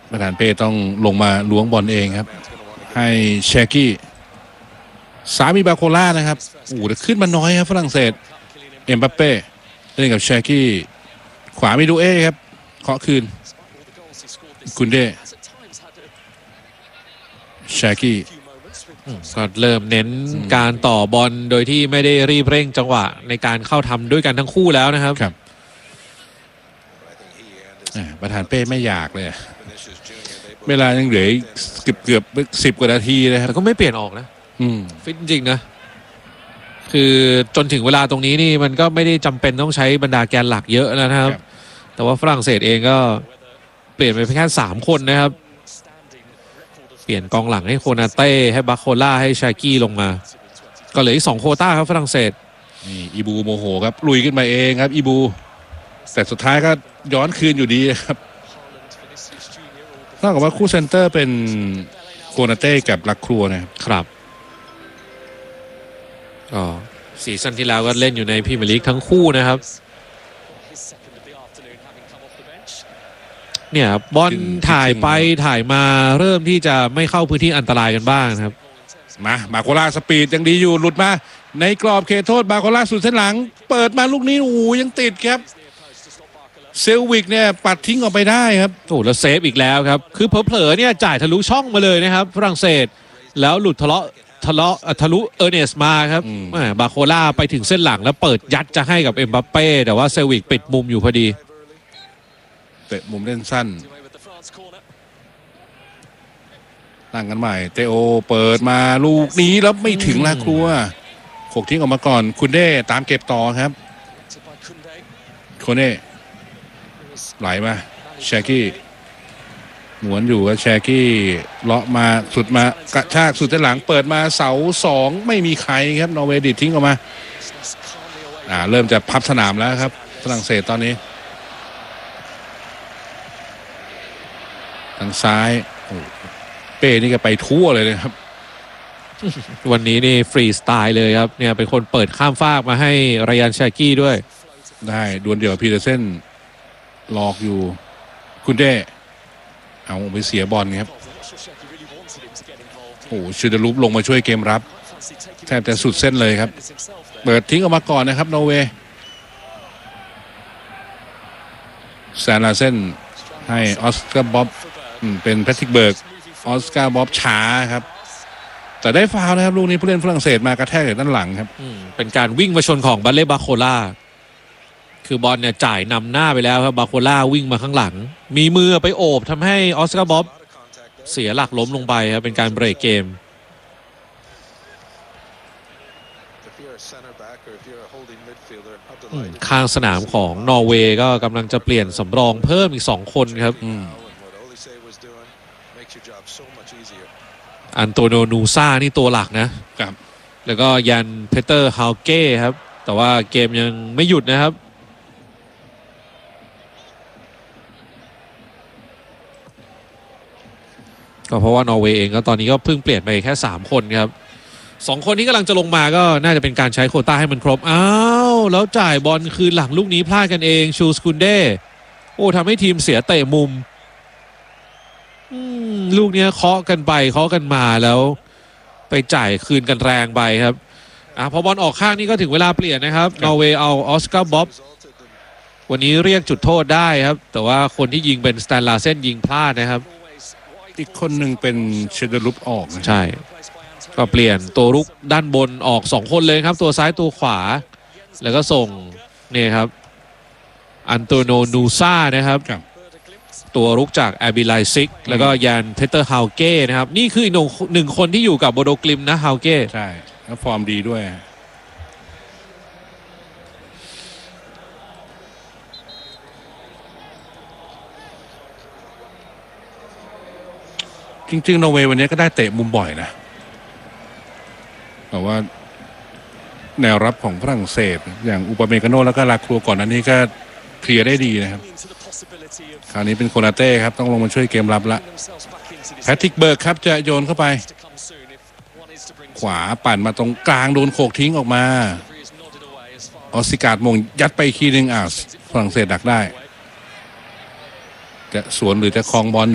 ประธานเป้ต้องลงมาล้วงบอลเองครับให้แชกี้สามีบาโคล่านะครับแต่ขึ้นมาน้อยครับฝรั่งเศสเอ็มบัปเป้เล่นกับแชกี้ขวามีดูเอครับเคาะคืนกุนเดแชกี้ก็เริ่มเน้นการต่อบอลโดยที่ไม่ได้รีบเร่งจังหวะในการเข้าทำด้วยกันทั้งคู่แล้วนะครับประธานเป้ไม่อยากเลยเวลายังเหลือเกือบ10 กว่านาทีเลยครับแต่ก็ไม่เปลี่ยนออกนะฟิตจริงนะคือจนถึงเวลาตรงนี้นี่มันก็ไม่ได้จำเป็นต้องใช้บรรดาแกนหลักเยอะแล้วนะครับแต่ว่าฝรั่งเศสเองก็เปลี่ยนไปแค่3 คนนะครับเปลี่ยนกองหลังให้โคนาเต้ให้บาโคล่าให้ชากี้ลงมาก็เหลืออีก2 โควต้าครับฝรั่งเศสนี่อีบูโมโหครับลุยขึ้นมาเองครับอีบูแต่สุดท้ายก็ย้อนคืนอยู่ดีครับเท่ากับว่าคู่เซนเตอร์เป็นโคนาเต้กับลักครัวนะครับก็ซีซั่นที่แล้วก็เล่นอยู่ในพรีเมียร์ลีกทั้งคู่นะครับเนี่ยบอลถ่ายไปถ่ายมาเริ่มที่จะไม่เข้าพื้นที่อันตรายกันบ้างครับมาโคล่าสปีดยังดีอยู่หลุดมาในกรอบเขตโทษบาโคล่าสุดเส้นหลังเปิดมาลูกนี้ยังติดครับเซลวิกเนี่ยปัดทิ้งออกไปได้ครับแล้วเซฟอีกแล้วครับคือเผลอๆเนี่ยจ่ายทะลุช่องมาเลยนะครับฝรั่งเศสแล้วหลุดทะลุเออร์เนสมาครับบาโคล่าไปถึงเส้นหลังแล้วเปิดยัดจะให้กับเอ็มบัปเป้แต่ว่าเซลวิกปิดมุมอยู่พอดีเตะมุมเล่นสั้นตั้งกันใหม่เตโอเปิดมาลูกนี้แล้วไม่ถึงลาครัวโขกทิ้งออกมาก่อนคุณเด้ตามเก็บต่อครับโคเน่ไหลมาแชกี้หวนอยู่กับแชกี้เลาะมาสุดมากระชากสุดด้านหลังเปิดมาเสา2ไม่มีใครครับนอร์เวย์ดิดทิ้งออกมาเริ่มจะพับสนามแล้วครับฝรั่งเศสตอนนี้ทางซ้ายเป้นี่ก็ไปทั่วเลยนะครับวันนี้นี่ฟรีสไตล์เลยครับเนี่ยเป็นคนเปิดข้ามฟากมาให้ไรอันแชกี้ด้วยได้ดวลเดี่ยวพีเตอร์เซนหลอกอยู่คุณเด้เอาไปเสียบอลครับชูดารูปลงมาช่วยเกมรับแทบจะสุดเส้นเลยครับเปิดทิ้งออกมาก่อนนะครับนอร์เวย์แซนลาเซนให้ออสการ์บ๊อบเป็นแพทริกเบิร์กออสการ์บ๊อบช้าครับแต่ได้ฟาวล์นะครับลูกนี้ผู้เล่นฝรั่งเศสมากระแทกจากด้านหลังครับเป็นการวิ่งมาชนของบัลเล่บาโคล่าคือบอลเนี่ยจ่ายนำหน้าไปแล้วครับบาโคล่าวิ่งมาข้างหลังมีมือไปโอบทำให้ออสการ์บ๊อบเสียหลักล้มลงไปครับเป็นการเบรกเกมข้างสนามของนอร์เวย์ก็กำลังจะเปลี่ยนสำรองเพิ่มอีก2 คนครับอันโตโนนูซ่านี่ตัวหลักนะครับแล้วก็ยันเพเตอร์ฮาวเก้ครับแต่ว่าเกมยังไม่หยุดนะครับก็เพราะว่านอร์เวย์เองก็ตอนนี้ก็เพิ่งเปลี่ยนไปแค่3 คนครับ2 คนที่กำลังจะลงมาก็น่าจะเป็นการใช้โควต้าให้มันครบแล้วจ่ายบอลคืนหลังลูกนี้พลาดกันเองชูสกุนเด้ทำให้ทีมเสียเตะมุมลูกนี้เคาะกันไปเคาะกันมาแล้วไปจ่ายคืนกันแรงไปครับพอบอลออกข้างนี่ก็ถึงเวลาเปลี่ยนนะครับนอร์เวย์เอาออสการ์บ๊อบวันนี้เรียกจุดโทษได้ครับแต่ว่าคนที่ยิงเป็นสแตนลาเซนยิงพลาดนะครับอีกคนหนึ่งเป็นเชเดรุปออกใช่ก็เปลี่ยนตัวรุกด้านบนออก2 คนเลยครับตัวซ้ายตัวขวาแล้วก็ส่งนี่ครับอันโตโนนูซ่านะครับตัวรุกจากแอบิไลซิกแล้วก็ยันเพเตอร์ฮาวเก้นะครับนี่คือ1 คนที่อยู่กับโบโดกลิมนะฮาวเก้ใช่แล้วฟอร์มดีด้วยจริงๆนอร์เวย์วันนี้ก็ได้เตะมุมบ่อยนะแต่ว่าแนวรับของฝรั่งเศสอย่างอุปเมกาโนแล้วก็ลาครัวก่อนนั้นนี้ก็เคลียร์ได้ดีนะครับคราวนี้เป็นโคนาเต้ครับต้องลงมาช่วยเกมรับละแพทริกเบิร์กครับจะโยนเข้าไปขวาปั่นมาตรงกลางโดนโขกทิ้งออกมาออสการ์ดมงยัดไปคีนึงฝรั่งเศสดักได้จะสวนหรือจะคลองบอล